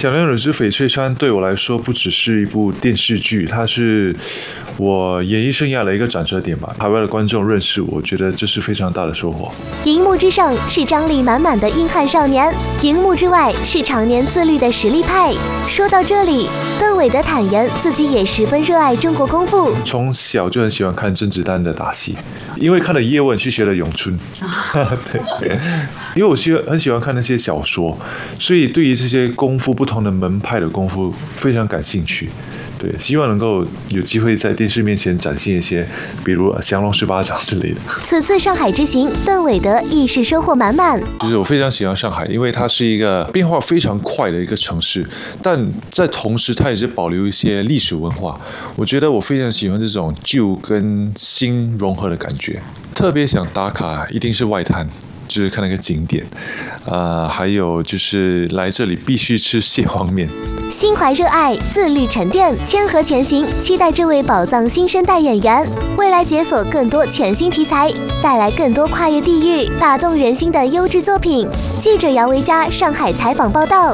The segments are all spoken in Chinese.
响亮人之翡翠山对我来说不只是一部电视剧，它是我演艺生涯的一个转折点吧。海外的观众认识我，觉得这是非常大的收获。 荧幕之上是张力满满的硬汉少年，荧幕之外是常年自律的实力派。说到这里，邓伟德坦言自己也十分热爱中国功夫， 从小就很喜欢看甄子丹的打戏，因为看了叶问去学了咏春。对，因为我很喜欢看那些小说，所以对于这些功夫不同的门派的功夫非常感兴趣。对，希望能够有机会在电视面前展现一些，比如降龙18掌之类的。 此次上海之行，邓伟德亦是收获满满。 就是我非常喜欢上海，因为它是一个变化非常快的一个城市，但在同时它也是保留一些历史文化。我觉得我非常喜欢这种旧跟新融合的感觉。特别想打卡一定是外滩。就是看那个景点，还有就是来这里必须吃蟹黄面。 心怀热爱，自律沉淀，谦和前行，期待这位宝藏新生代演员未来解锁更多全新题材，带来更多跨越地域、打动人心的优质作品。记者姚维佳上海采访报道。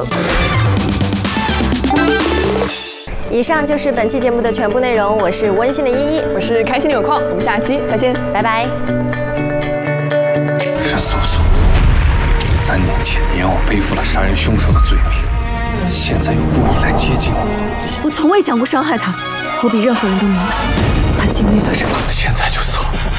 以上就是本期节目的全部内容，我是温馨的依依， 我是开心的有空，我们下期再见， 拜拜。 沈素素，3年前你让我背负了杀人凶手的罪名，现在又故意来接近我。 我从未想过伤害他，我比任何人都明白他经历了什么。 现在就走。